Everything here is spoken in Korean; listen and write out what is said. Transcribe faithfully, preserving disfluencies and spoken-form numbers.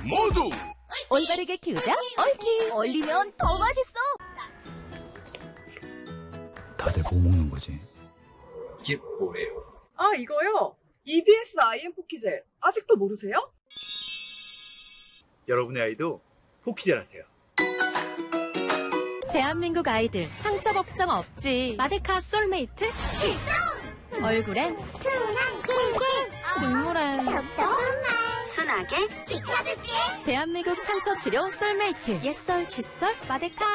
모두 올바르게 키우자 얽히. 얼리면 더 맛있어. 다들 뭐 먹는 거지? 이게 뭐예요? 아, 이거요? 이비에스 아이엠 포키젤. 아직도 모르세요? 여러분의 아이도 포키젤하세요. 대한민국 아이들 상처 걱정 없지. 마데카 솔메이트 출동. 얼굴엔 순한 길게 중물엔 똑똑한 말 순하게 지켜줄게. 대한민국 상처 치료 솔메이트. 옛설 칫솔 마데카.